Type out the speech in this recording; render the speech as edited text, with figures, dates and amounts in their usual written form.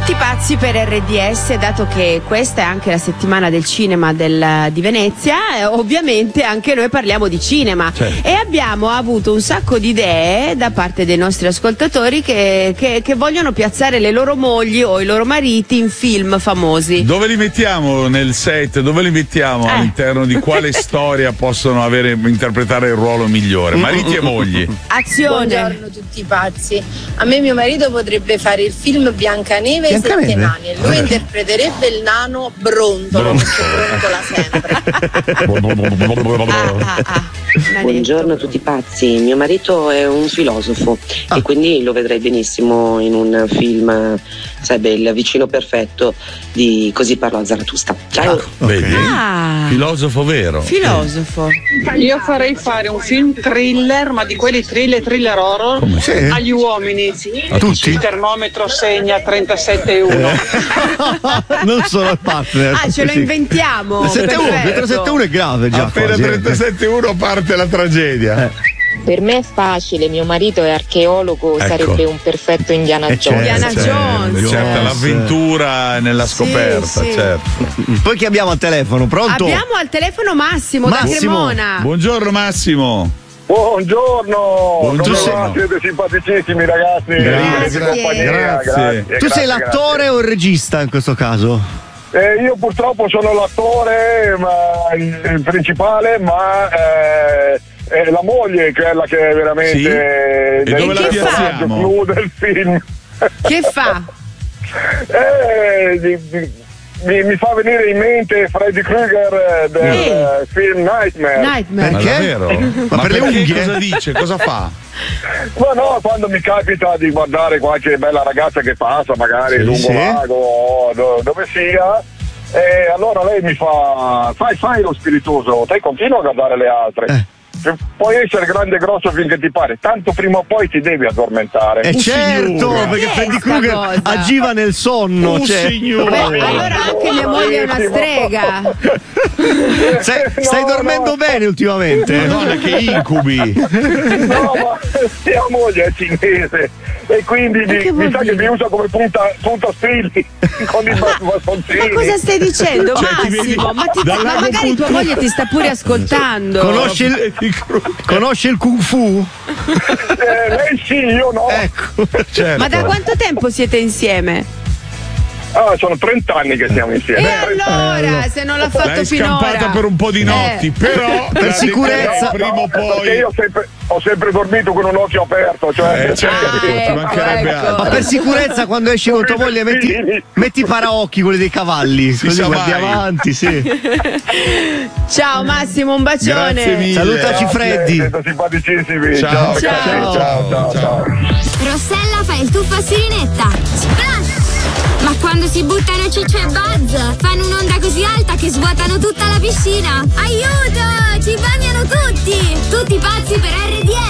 Tutti pazzi per RDS, dato che questa è anche la settimana del cinema di Venezia, ovviamente anche noi parliamo di cinema, e abbiamo avuto un sacco di idee da parte dei nostri ascoltatori che vogliono piazzare le loro mogli o i loro mariti in film famosi. Dove li mettiamo nel set? Dove li mettiamo all'interno di quale storia possono interpretare il ruolo migliore? Mariti e mogli. Azione. Buongiorno tutti pazzi. A me mio marito potrebbe fare il film Biancaneve e i Sette Nani e lui interpreterebbe il nano Brontolo, perché brontola sempre. Buongiorno a tutti pazzi, mio marito è un filosofo e quindi lo vedrei benissimo in un film, sarebbe il vicino perfetto di Così parlò Zarathustra. Ciao. Vedi? Filosofo vero. Filosofo. Io farei fare un film thriller, ma di quelli thriller horror agli uomini. A tutti? Il termometro segna 37,1. Non solo al partner. Ce lo inventiamo. 37,1 è grave già. Appena 37,1 parte la tragedia. Per me è facile, mio marito è archeologo, sarebbe un perfetto Indiana Jones. Indiana Jones. Certo, l'avventura nella scoperta, certo. Poi chi abbiamo al telefono? Pronto? Abbiamo al telefono Massimo da Cremona. Buongiorno Massimo. Buongiorno. Siete simpaticissimi ragazzi. Grazie. Tu sei l'attore o il regista in questo caso? Io purtroppo sono l'attore, ma il principale, ma la moglie è quella che è veramente E dove la piazziamo? clou del film. Che fa? Mi fa venire in mente Freddy Krueger del film Nightmare. Perché? Ma per le unghie? Cosa dice? Cosa fa? Ma no, quando mi capita di guardare qualche bella ragazza che passa magari lungo lago o dove sia, e allora lei mi fa fai lo spiritoso, te continua a guardare le altre. Puoi essere grande e grosso finché ti pare, tanto prima o poi ti devi addormentare. Certo, perché Freddy Krueger agiva nel sonno. Allora anche mia moglie è una strega. Stai dormendo bene ultimamente? Madonna, che incubi. No, ma mia moglie è cinese e quindi mi sa che mi usa come punta spilli con i bastoncini. Ma cosa stai dicendo, Massimo? Ma magari tua moglie ti sta pure ascoltando. Conosce il Kung Fu? Lei sì, io no. Ecco, certo. Ma da quanto tempo siete insieme? Sono 30 anni che siamo insieme. E allora, se non l'ha fatto finora. L'hai scampata per un po' di notti, però per sicurezza prima o poi. Perché io ho sempre dormito con un occhio aperto, cioè ci mancherebbe altro. Ma per sicurezza quando esci con tua moglie metti i paraocchi, quelli dei cavalli, così guardi avanti, Ciao Massimo, un bacione. Grazie mille. Salutaci Freddy. Siete simpaticissimi. Ciao. Ciao. Rossella fa il tuffo a sirenetta. Splash! Ma quando si buttano Ciccio e Buzz fanno un'onda così alta che svuotano tutta la piscina. Aiuto! Ci bagnano tutti! Tutti pazzi per RDS!